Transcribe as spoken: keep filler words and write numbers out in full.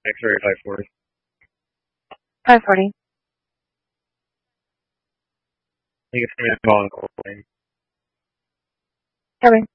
X-ray five forty. five forty. I think it's going to call in cold lane. Copy.